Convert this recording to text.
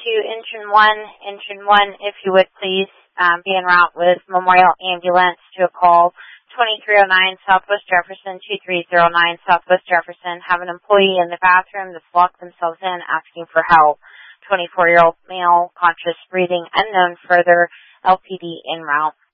to Engine 1, if you would please be en route with Memorial Ambulance to a call 2309 Southwest Jefferson, 2309 Southwest Jefferson. Have an employee in the bathroom that's locked themselves in asking for help. 24-year-old male, conscious breathing, unknown, further LPD en route.